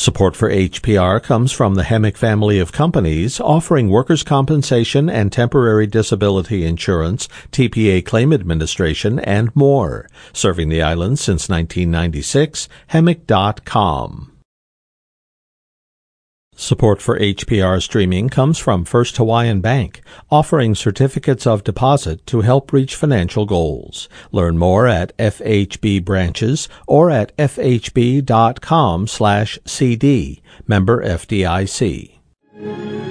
Support for HPR comes from the Hemic family of companies offering workers' compensation and temporary disability insurance, TPA claim administration, and more. Serving the island since 1996, Hemic.com. Support for HPR streaming comes from First Hawaiian Bank, offering certificates of deposit to help reach financial goals. Learn more at FHB branches or at fhb.com/cd. Member FDIC.